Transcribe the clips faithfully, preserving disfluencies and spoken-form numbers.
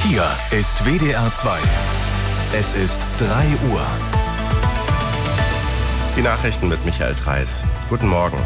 Hier ist W D R zwei. Es ist drei Uhr. Die Nachrichten mit Michael Treis. Guten Morgen.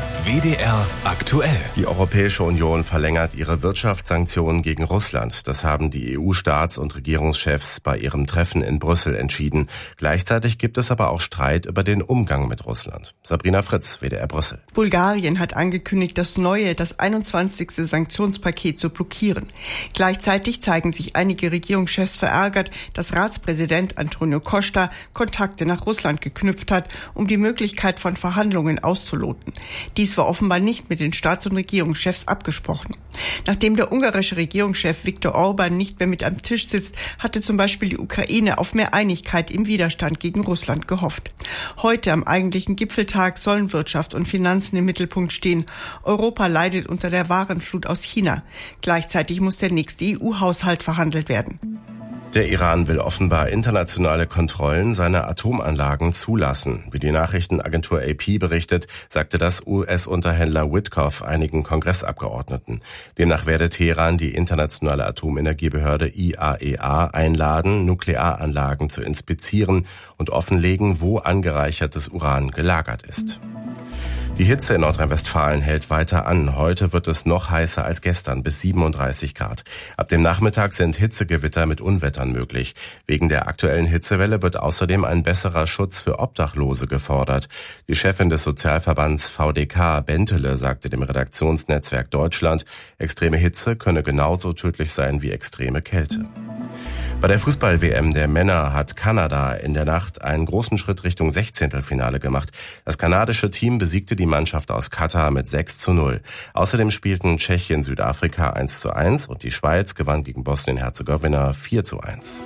W D R aktuell. Die Europäische Union verlängert ihre Wirtschaftssanktionen gegen Russland. Das haben die E U-Staats- und Regierungschefs bei ihrem Treffen in Brüssel entschieden. Gleichzeitig gibt es aber auch Streit über den Umgang mit Russland. Sabrina Fritz, W D R Brüssel. Bulgarien hat angekündigt, das neue, das einundzwanzigste Sanktionspaket zu blockieren. Gleichzeitig zeigen sich einige Regierungschefs verärgert, dass Ratspräsident Antonio Costa Kontakte nach Russland geknüpft hat, um die Möglichkeit von Verhandlungen auszuloten. Dies war offenbar nicht mit den Staats- und Regierungschefs abgesprochen. Nachdem der ungarische Regierungschef Viktor Orban nicht mehr mit am Tisch sitzt, hatte zum Beispiel die Ukraine auf mehr Einigkeit im Widerstand gegen Russland gehofft. Heute am eigentlichen Gipfeltag sollen Wirtschaft und Finanzen im Mittelpunkt stehen. Europa leidet unter der Warenflut aus China. Gleichzeitig muss der nächste E U-Haushalt verhandelt werden. Der Iran will offenbar internationale Kontrollen seiner Atomanlagen zulassen. Wie die Nachrichtenagentur A P berichtet, sagte das U S-Unterhändler Witkoff einigen Kongressabgeordneten. Demnach werde Teheran die internationale Atomenergiebehörde I A E A einladen, Nuklearanlagen zu inspizieren und offenlegen, wo angereichertes Uran gelagert ist. Die Hitze in Nordrhein-Westfalen hält weiter an. Heute wird es noch heißer als gestern, bis siebenunddreißig Grad. Ab dem Nachmittag sind Hitzegewitter mit Unwettern möglich. Wegen der aktuellen Hitzewelle wird außerdem ein besserer Schutz für Obdachlose gefordert. Die Chefin des Sozialverbands V D K, Bentele, sagte dem Redaktionsnetzwerk Deutschland, extreme Hitze könne genauso tödlich sein wie extreme Kälte. Bei der Fußball-W M der Männer hat Kanada in der Nacht einen großen Schritt Richtung Sechzehntelfinale gemacht. Das kanadische Team besiegte die Mannschaft aus Katar mit sechs zu null. Außerdem spielten Tschechien Südafrika eins zu eins und die Schweiz gewann gegen Bosnien-Herzegowina vier zu eins.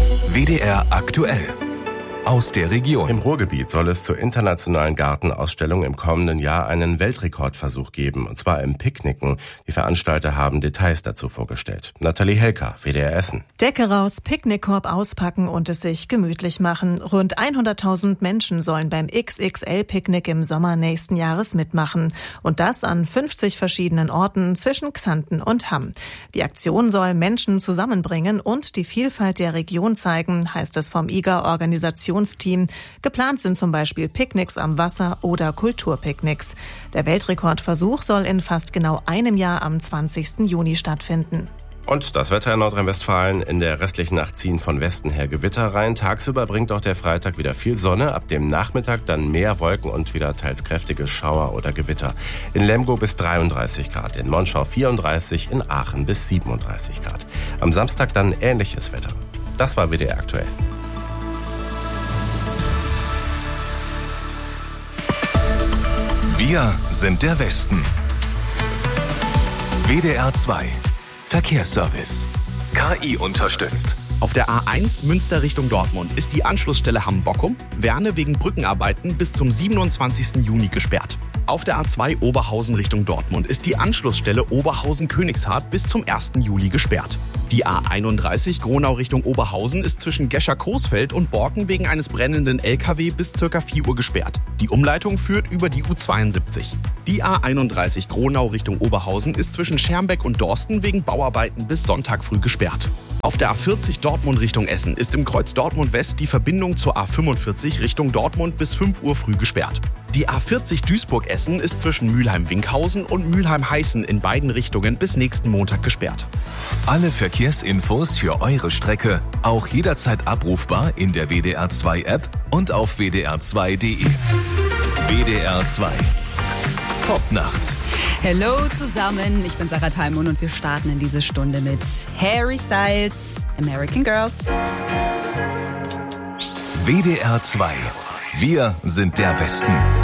W D R aktuell. Aus der Region. Im Ruhrgebiet soll es zur internationalen Gartenausstellung im kommenden Jahr einen Weltrekordversuch geben, und zwar im Picknicken. Die Veranstalter haben Details dazu vorgestellt. Nathalie Helker, W D R Essen. Decke raus, Picknickkorb auspacken und es sich gemütlich machen. Rund hunderttausend Menschen sollen beim X X L-Picknick im Sommer nächsten Jahres mitmachen. Und das an fünfzig verschiedenen Orten zwischen Xanten und Hamm. Die Aktion soll Menschen zusammenbringen und die Vielfalt der Region zeigen, heißt es vom I G A-Organisationsteam. Geplant sind zum Beispiel Picknicks am Wasser oder Kulturpicknicks. Der Weltrekordversuch soll in fast genau einem Jahr am zwanzigsten Juni stattfinden. Und das Wetter in Nordrhein-Westfalen: In der restlichen Nacht ziehen von Westen her Gewitter rein. Tagsüber bringt auch der Freitag wieder viel Sonne. Ab dem Nachmittag dann mehr Wolken und wieder teils kräftige Schauer oder Gewitter. In Lemgo bis dreiunddreißig Grad, in Monschau vierunddreißig, in Aachen bis siebenunddreißig Grad. Am Samstag dann ähnliches Wetter. Das war W D R aktuell. Wir sind der Westen. W D R zwei. Verkehrsservice. K I unterstützt. Auf der A eins Münster Richtung Dortmund ist die Anschlussstelle Hamm-Bockum, Werne wegen Brückenarbeiten bis zum siebenundzwanzigsten Juni gesperrt. Auf der A zwei Oberhausen Richtung Dortmund ist die Anschlussstelle Oberhausen-Königshardt bis zum ersten Juli gesperrt. Die A einunddreißig Gronau Richtung Oberhausen ist zwischen Gescher-Coesfeld und Borken wegen eines brennenden L K W bis ca. vier Uhr gesperrt. Die Umleitung führt über die U zweiundsiebzig. Die A einunddreißig Gronau Richtung Oberhausen ist zwischen Schermbeck und Dorsten wegen Bauarbeiten bis Sonntag früh gesperrt. Auf der A vierzig Dortmund Richtung Essen ist im Kreuz Dortmund West die Verbindung zur A fünfundvierzig Richtung Dortmund bis fünf Uhr früh gesperrt. Die A vierzig Duisburg-Essen ist zwischen Mülheim-Winkhausen und Mülheim-Heißen in beiden Richtungen bis nächsten Montag gesperrt. Alle Verkehrsinfos für eure Strecke auch jederzeit abrufbar in der W D R zwei App und auf w d r zwei punkt d e. W D R zwei. Top nachts. Hallo zusammen, ich bin Sarah Thalmund und wir starten in diese Stunde mit Harry Styles, American Girls. W D R zwei. Wir sind der Westen.